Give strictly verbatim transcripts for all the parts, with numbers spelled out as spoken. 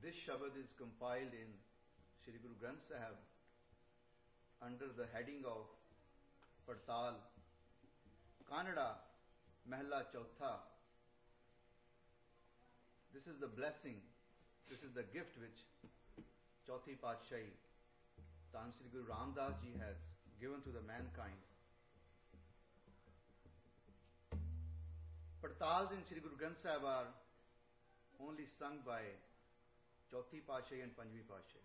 This Shabad is compiled in Shri Guru Granth Sahib under the heading of Padtal, Kannada, Mahla Chautha. This is the blessing, this is the gift which Chauthi Patshahi, Tan Sri Guru Ramdas Ji has given to the mankind. Padtals in Shri Guru Granth Sahib are only sung by Chauthi Patshahi and Panjvi Patshahi.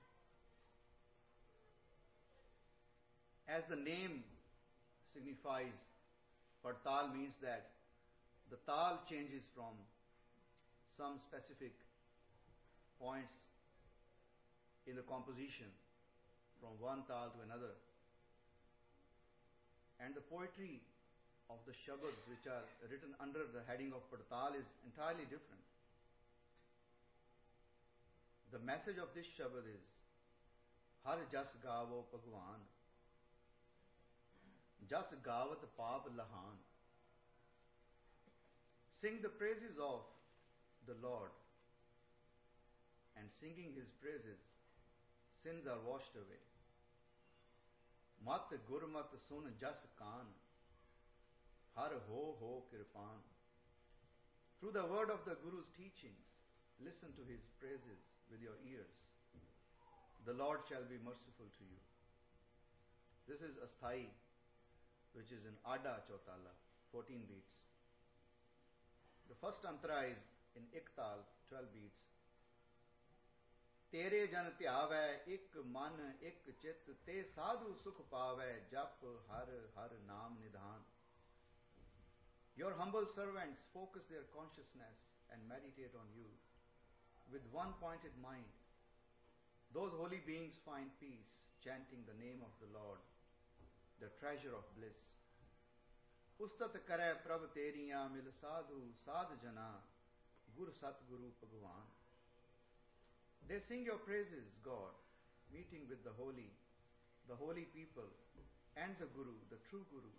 As the name signifies, Padtal means that the tal changes from some specific points in the composition from one tal to another. And the poetry of the Shabads which are written under the heading of Padtal is entirely different. The message of this Shabad is Har jas gavo Bhagwan, jas gavat paap lahan. Sing the praises of the Lord, and singing His praises, sins are washed away. Mat gurmat sun jas kaan, har ho ho kirpan. Through the word of the Guru's teachings, listen to His praises with your ears. The Lord shall be merciful to you. This is Asthai, which is in Ada Chautala, fourteen beats. The first antara is in Iktal, twelve beats. Tere jan tyavai ik man ik chit te sadhu sukh pavai jap har har naam nidhan. Your humble servants focus their consciousness and meditate on you with one pointed mind. Those holy beings find peace chanting the name of the Lord, the treasure of bliss. Ustat kare prabh teriyan mil sadhu sadh jana gur sat guru bhagwan. They sing your praises, God, meeting with the holy, the holy people and the Guru, the true Guru.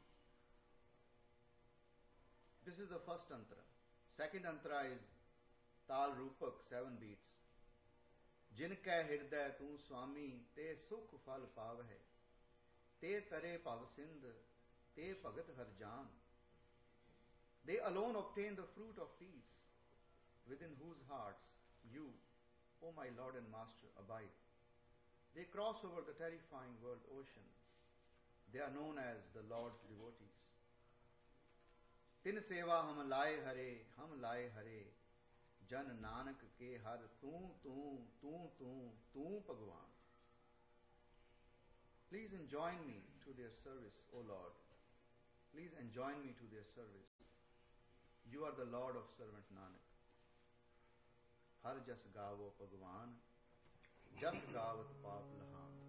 This is the first antara. Second antara is Tal Rupak, seven beats. Jin kai hirday tu swami te sukh phal pavai, te tare pav sindh te bhagat har jaan. They alone obtain the fruit of peace, within whose hearts you, O my Lord and Master, abide. They cross over the terrifying world ocean. They are known as the Lord's devotees. Tin seva hum laye hare, hum laye hare, jan nanak ke har tu tu tu tu tu Bhagwan. Please enjoin me to their service, O Lord. Please enjoin me to their service. You are the Lord of servant Nanak. Har jas gavo Bhagwan, jas gavat paap lahan.